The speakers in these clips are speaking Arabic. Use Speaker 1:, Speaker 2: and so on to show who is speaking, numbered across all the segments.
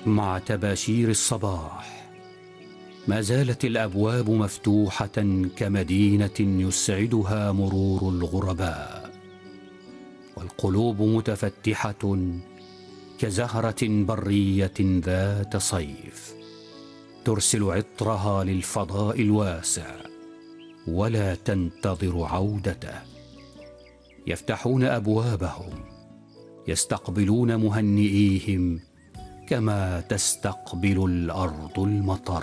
Speaker 1: مع تباشير الصباح ما زالت الأبواب مفتوحة كمدينة يسعدها مرور الغرباء، والقلوب متفتحة كزهرة برية ذات صيف ترسل عطرها للفضاء الواسع ولا تنتظر عودته. يفتحون أبوابهم يستقبلون مهنئيهم كما تستقبل الأرض المطر.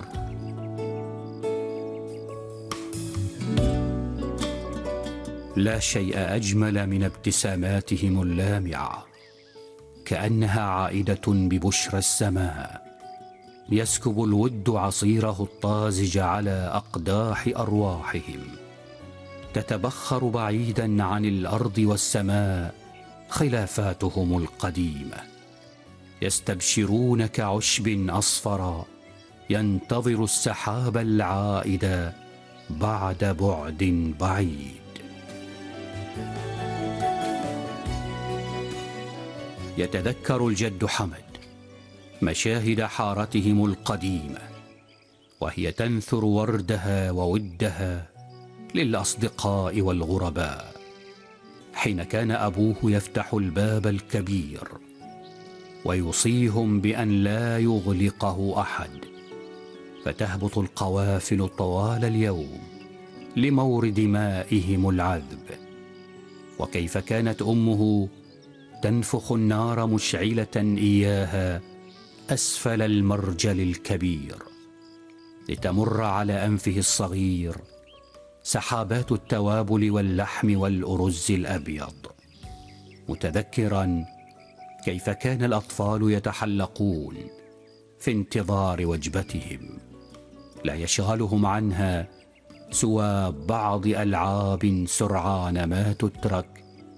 Speaker 1: لا شيء أجمل من ابتساماتهم اللامعة، كأنها عائدة ببشرى السماء. يسكب الود عصيره الطازج على أقداح أرواحهم، تتبخر بعيدا عن الأرض والسماء خلافاتهم القديمة. يستبشرون كعشب أصفر ينتظر السحاب العائد بعد بعد بعيد. يتذكر الجد حمد مشاهد حارتهم القديمة وهي تنثر وردها وودها للأصدقاء والغرباء، حين كان أبوه يفتح الباب الكبير ويوصيهم بأن لا يغلقه أحد، فتهبط القوافل طوال اليوم لمورد مائهم العذب. وكيف كانت أمه تنفخ النار مشعلة إياها أسفل المرجل الكبير، لتمر على أنفه الصغير سحابات التوابل واللحم والأرز الأبيض، متذكرا كيف كان الأطفال يتحلقون في انتظار وجبتهم، لا يشغلهم عنها سوى بعض ألعاب سرعان ما تترك